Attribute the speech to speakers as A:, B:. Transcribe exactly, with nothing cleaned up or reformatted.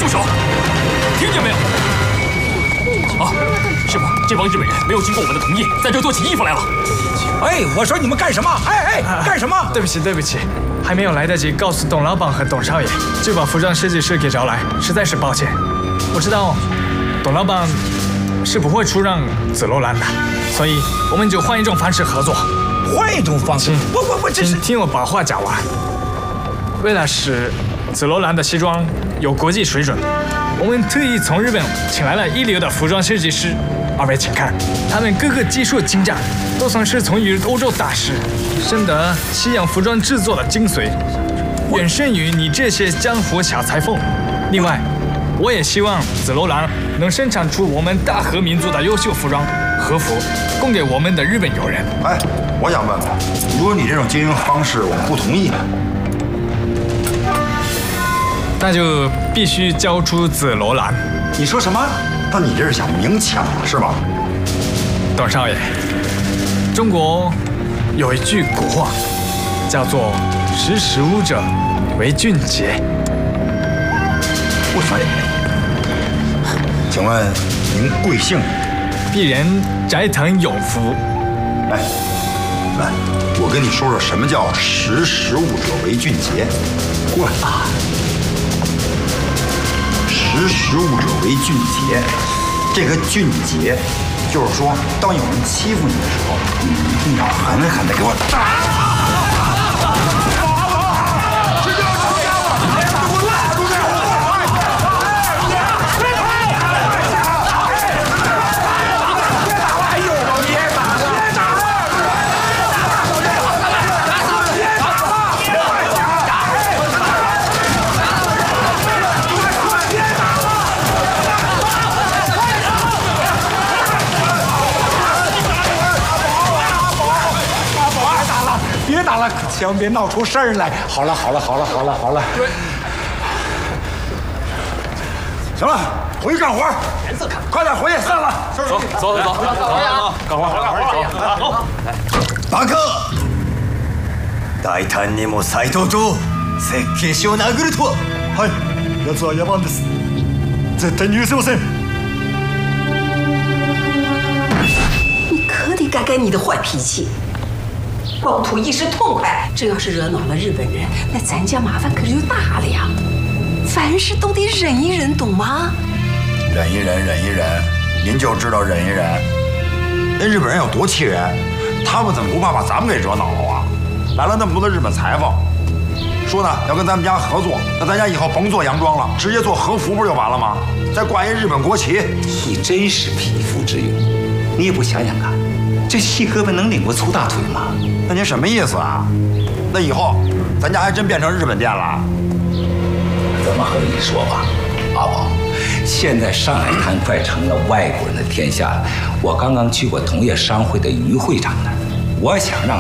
A: 住手！听见没有？啊，师傅，这帮日本人没有经过我们的同意，在这做起义服来了。
B: 哎，我说你们干什么？哎哎，干什么？
C: 对不起，对不起，还没有来得及告诉董老板和董少爷，就把服装设计师给找来，实在是抱歉。我知道，董老板是不会出让紫罗兰的，所以我们就换一种方式合作。
B: 换一种方式？不不不，这是……
C: 请听我把话讲完。为了使紫罗兰的西装有国际水准，我们特意从日本请来了一流的服装设计师。二位请看，他们各个技术精湛，都算是从于欧洲大师，深得西洋服装制作的精髓，远胜于你这些江湖小裁缝。另外，我也希望紫罗兰能生产出我们大和民族的优秀服装和服，供给我们的日本友人。
D: 哎，我想问问，如果你这种经营方式我们不同意呢？
C: 那就必须交出紫罗兰。
D: 你说什么？那你这是想明抢是吧？
C: 董少爷，中国有一句古话，叫做“识时务者为俊杰”。
D: 我说，请问您贵姓？
C: 鄙人斋藤永福。
D: 来，来，我跟你说说什么叫“识时务者为俊杰”。过来啊！识时务者为俊杰，这个俊杰，就是说，当有人欺负你的时候，你一定要狠狠地给我打。
B: 千万别闹出事儿来！好了好了好了好了好了，行了，回去干活。颜色看，快点回去，散了。
A: 走走走走走，干活干活走。
E: バカ！大胆にも斎藤と設計士を殴るとは。
D: はい、奴は野蛮です。絶対に許せません。
F: 你可得改改你的坏脾气。光图一时痛快，这要是惹恼了日本人，那咱家麻烦可就大了呀。凡事都得忍一忍，懂吗？
D: 忍一忍，忍一忍，您就知道忍一忍。那日本人有多气人，他们怎么不怕把咱们给惹恼了啊？来了那么多的日本裁缝，说呢要跟咱们家合作，那咱家以后甭做洋装了，直接做和服不就完了吗？再挂一日本国旗。
B: 你真是匹夫之勇，你也不想想看，这细胳膊能拧过粗大腿吗？
D: 那您什么意思啊？那以后咱家还真变成日本店了？
G: 这么和你说吧，阿宝，现在上海滩快成了外国人的天下了。我刚刚去过同业商会的于会长那儿，我想让